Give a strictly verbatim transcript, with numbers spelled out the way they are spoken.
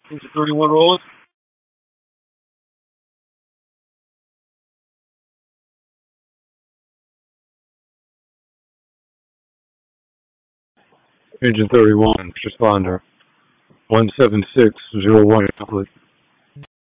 Engine thirty-one rolling. Engine thirty-one, responder. one seven six zero one complete.